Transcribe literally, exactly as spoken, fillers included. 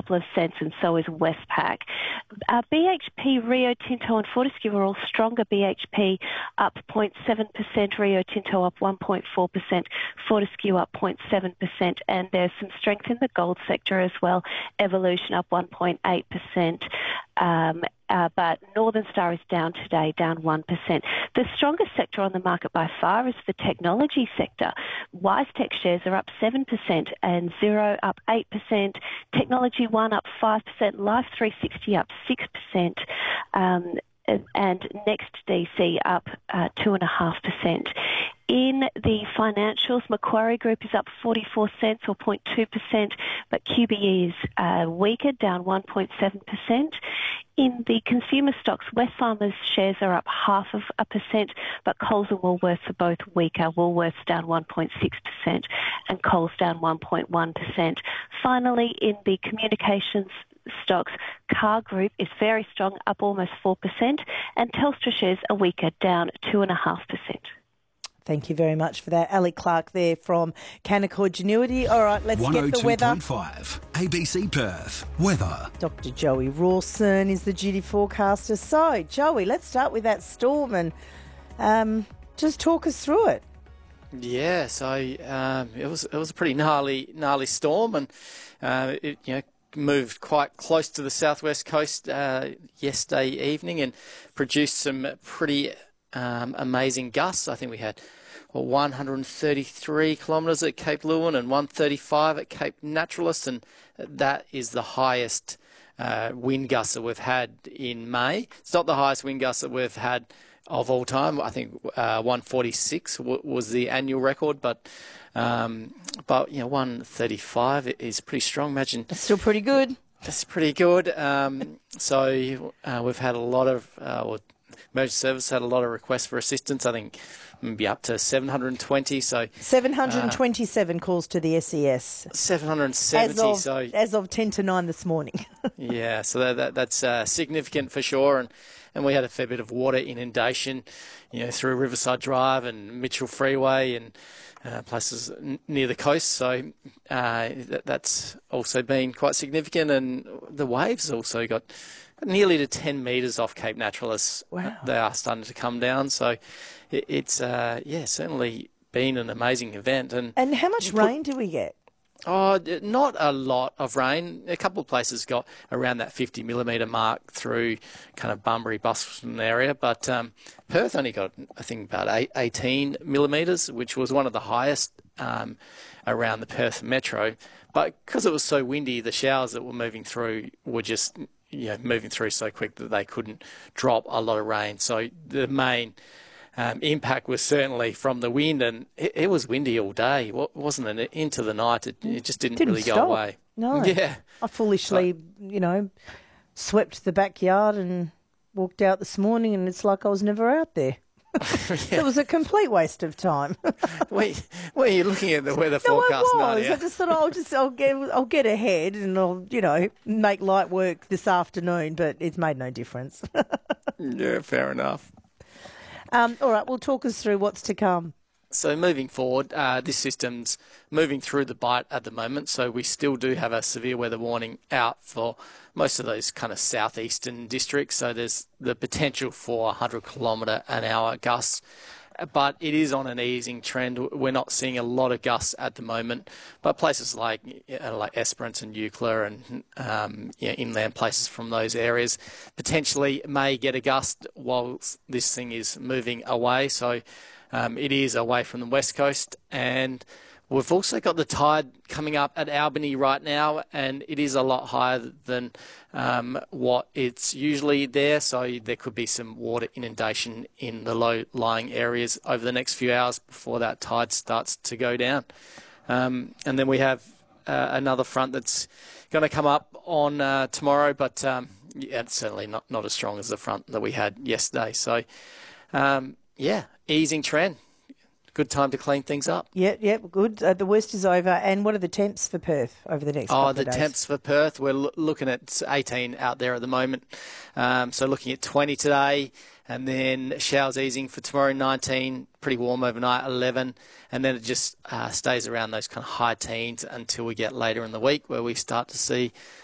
couple of cents, and so is Westpac. Uh, B H P, Rio Tinto and Fortescue are all stronger. B H P up zero point seven percent, Rio Tinto up one point four percent, Fortescue up zero point seven percent, and there's some strength in the gold sector as well. Evolution up one point eight percent. Um, uh, but Northern Star is down today, down one percent. The strongest sector on the market by far is the technology sector. WiseTech shares are up seven percent and Xero up eight percent. Technology One up five percent. Life three sixty up six percent. Um, and Next D C up uh, two point five percent. In the financials, Macquarie Group is up forty-four cents or zero point two percent, but Q B E is uh, weaker, down one point seven percent. In the consumer stocks, Wesfarmers shares are up half of a percent, but Coles and Woolworths are both weaker. Woolworths down one point six percent and Coles down one point one percent. Finally, in the communications stocks, Car Group is very strong, up almost four percent, and Telstra shares are weaker, down two point five percent. Thank you very much for that. Ali Clark there from Canaccord Genuity. All right, let's get the weather. one oh two point five A B C Perth. Weather. Doctor Joey Rawson is the duty forecaster. So, Joey, let's start with that storm and um, just talk us through it. Yeah, so um, it was it was a pretty gnarly gnarly storm, and uh, it you know moved quite close to the southwest coast uh, yesterday evening and produced some pretty Um, amazing gusts. I think we had well, one hundred thirty-three kilometres at Cape Leeuwin and one hundred thirty-five at Cape Naturalist, and that is the highest uh, wind gusts that we've had in May. It's not the highest wind gusts that we've had of all time. I think uh, one hundred forty-six w- was the annual record, but um, but you know one hundred thirty-five is pretty strong. Imagine it's still pretty good. That's pretty good. Um, so uh, we've had a lot of. Uh, well, Emergency Service had a lot of requests for assistance. I think maybe up to seven hundred twenty. So seven hundred twenty-seven uh, calls to the S E S. seven hundred seventy. As of, so as of ten to nine this morning. Yeah, so that, that that's uh, significant for sure. And and we had a fair bit of water inundation, you know, through Riverside Drive and Mitchell Freeway and uh, places n- near the coast. So uh, that, that's also been quite significant. And the waves also got nearly to ten metres off Cape Naturalist. Wow. They are starting to come down. So it, it's, uh, yeah, certainly been an amazing event. And and how much put, rain do we get? Oh, not a lot of rain. A couple of places got around that fifty millimetre mark through kind of Bunbury, Busselton area. But um, Perth only got, I think, about eight, eighteen millimetres, which was one of the highest um, around the Perth metro. But because it was so windy, the showers that were moving through were just... you know, moving through so quick that they couldn't drop a lot of rain. So the main um, impact was certainly from the wind, and it, it was windy all day, wasn't it? Into the night, it, it just didn't, didn't really stop. go away. No. Yeah. I foolishly, you know, swept the backyard and walked out this morning, and it's like I was never out there. Yeah. It was a complete waste of time. Wait, were you looking at the weather no, forecast? I was. I just thought I'll just I'll get I'll get ahead and I'll you know make light work this afternoon, but it's made no difference. Yeah, fair enough. Um, all right, well, talk us through what's to come. So moving forward, uh, this system's moving through the bight at the moment, so we still do have a severe weather warning out for most of those kind of southeastern districts. So there's the potential for one hundred kilometre an hour gusts, but it is on an easing trend. We're not seeing a lot of gusts at the moment, but places like you know, like Esperance and Eucla and um, you know, inland places from those areas potentially may get a gust while this thing is moving away. So Um, it is away from the west coast, and we've also got the tide coming up at Albany right now, and it is a lot higher than um, what it's usually there, so there could be some water inundation in the low-lying areas over the next few hours before that tide starts to go down. Um, and then we have uh, another front that's going to come up on uh, tomorrow, but um, yeah, it's certainly not, not as strong as the front that we had yesterday. So, um, yeah, easing trend. Good time to clean things up. Yeah, yeah, good. Uh, the worst is over. And what are the temps for Perth over the next couple oh, of days? Oh, the temps for Perth, we're lo- looking at eighteen out there at the moment. Um, so looking at twenty today, and then showers easing for tomorrow, nineteen, pretty warm overnight, eleven, and then it just uh, stays around those kind of high teens until we get later in the week where we start to see